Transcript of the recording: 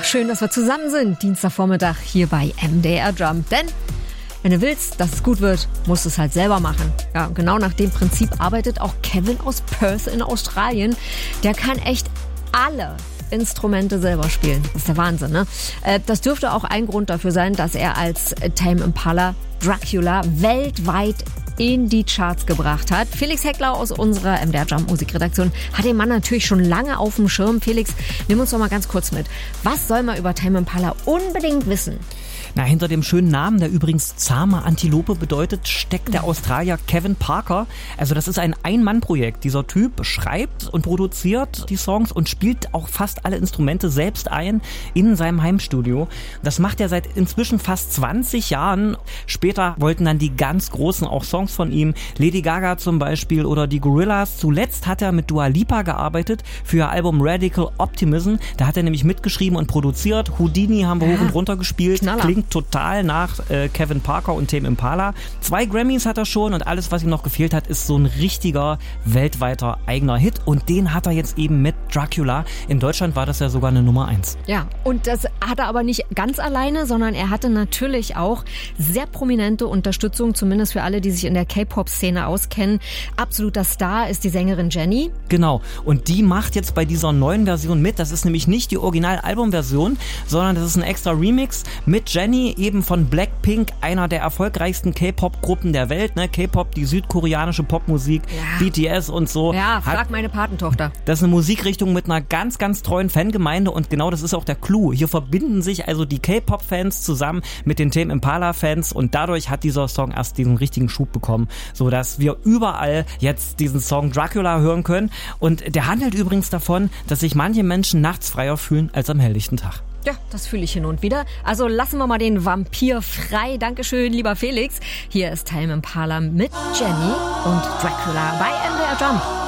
schön, dass wir zusammen sind. Dienstagvormittag hier bei MDR Jump. Denn wenn du willst, dass es gut wird, musst du es halt selber machen. Ja, genau nach dem Prinzip arbeitet auch Kevin aus Perth in Australien. Der kann echt alle Instrumente selber spielen. Das ist der Wahnsinn, ne? Das dürfte auch ein Grund dafür sein, dass er als Tame Impala Dracula weltweit in die Charts gebracht hat. Felix Heckler aus unserer MDR Jump Musikredaktion hat den Mann natürlich schon lange auf dem Schirm. Felix, nimm uns doch mal ganz kurz mit. Was soll man über Tame Impala unbedingt wissen? Na, hinter dem schönen Namen, der übrigens zahme Antilope bedeutet, steckt der Australier Kevin Parker. Also das ist ein Ein-Mann-Projekt. Dieser Typ schreibt und produziert die Songs und spielt auch fast alle Instrumente selbst ein in seinem Heimstudio. Das macht er seit inzwischen fast 20 Jahren. Später wollten dann die ganz Großen auch Songs von ihm. Lady Gaga zum Beispiel oder die Gorillaz. Zuletzt hat er mit Dua Lipa gearbeitet für ihr Album Radical Optimism. Da hat er nämlich mitgeschrieben und produziert. Houdini haben wir hoch und runter gespielt. Knaller. Klingt total nach Kevin Parker und Tame Impala. 2 Grammys hat er schon und alles, was ihm noch gefehlt hat, ist so ein richtiger weltweiter eigener Hit und den hat er jetzt eben mit Dracula. In Deutschland war das ja sogar eine Nummer 1. Ja, und das hat er aber nicht ganz alleine, sondern er hatte natürlich auch sehr prominente Unterstützung, zumindest für alle, die sich in der K-Pop-Szene auskennen. Absoluter Star ist die Sängerin Jennie. Genau, und die macht jetzt bei dieser neuen Version mit. Das ist nämlich nicht die Original-Album-Version, sondern das ist ein extra Remix mit Jennie, eben von Blackpink, einer der erfolgreichsten K-Pop-Gruppen der Welt. Ne? K-Pop, die südkoreanische Popmusik, ja. BTS und so. Ja, frag meine Patentochter. Das ist eine Musikrichtung mit einer ganz, ganz treuen Fangemeinde und genau das ist auch der Clou. Hier verbinden sich also die K-Pop-Fans zusammen mit den Tame Impala-Fans und dadurch hat dieser Song erst diesen richtigen Schub bekommen, sodass wir überall jetzt diesen Song Dracula hören können. Und der handelt übrigens davon, dass sich manche Menschen nachts freier fühlen als am helllichten Tag. Ja, das fühle ich hin und wieder. Also lassen wir mal den Vampir frei. Dankeschön, lieber Felix. Hier ist Tame Impala mit Jennie und Dracula bei MDR Jump.